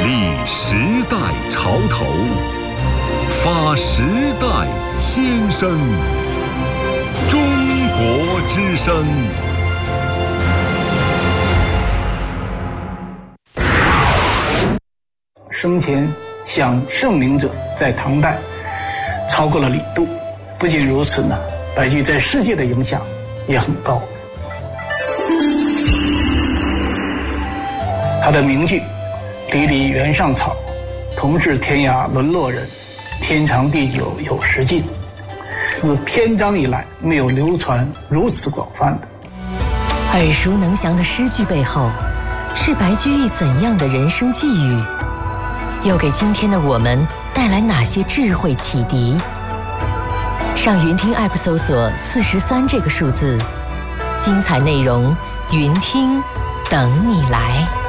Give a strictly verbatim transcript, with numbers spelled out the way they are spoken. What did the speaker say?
立时代潮头，发时代先声。中国之声。 生前想圣明者在唐代超过了李杜。不仅如此呢，白居易在世界的影响也很高。他的名句“离离原上草，同是天涯沦落人，天长地久有时尽”，自篇章以来没有流传如此广泛的。 耳熟能详的诗句背后，是白居易怎样的人生际遇？又给今天的我们带来哪些智慧启迪？上云听 App 搜索四十三这个数字，精彩内容云听等你来。